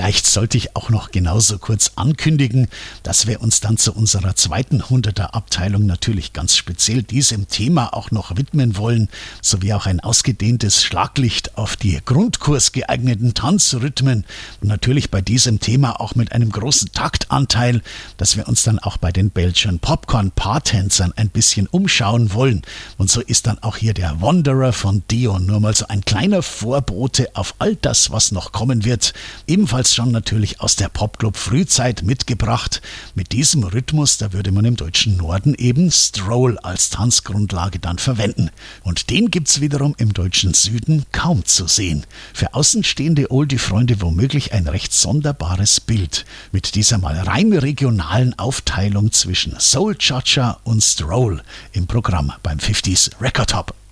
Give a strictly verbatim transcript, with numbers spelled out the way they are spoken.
Vielleicht sollte ich auch noch genauso kurz ankündigen, dass wir uns dann zu unserer zweiten Hunderter-Abteilung natürlich ganz speziell diesem Thema auch noch widmen wollen, sowie auch ein ausgedehntes Schlaglicht auf die grundkursgeeigneten Tanzrhythmen und natürlich bei diesem Thema auch mit einem großen Taktanteil, dass wir uns dann auch bei den Belgian Popcorn-Paartänzern ein bisschen umschauen wollen. Und so ist dann auch hier der Wanderer von Dion nur mal so ein kleiner Vorbote auf all das, was noch kommen wird. Ebenfalls schon natürlich aus der Popclub-Frühzeit mitgebracht. Mit diesem Rhythmus, da würde man im deutschen Norden eben Stroll als Tanzgrundlage dann verwenden. Und den gibt's wiederum im deutschen Süden kaum zu sehen. Für außenstehende Oldie-Freunde womöglich ein recht sonderbares Bild. Mit dieser mal rein regionalen Aufteilung zwischen Soul Cha-Cha und Stroll im Programm beim fünfziger Record Hop.